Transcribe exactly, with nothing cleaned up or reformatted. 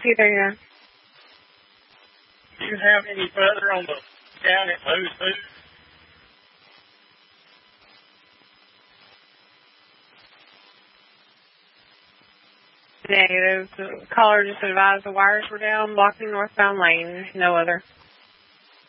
See, there you go. Do you have any further on the down at Boo's Booth? Negative. The caller just advised the wires were down, blocking northbound lane. No other.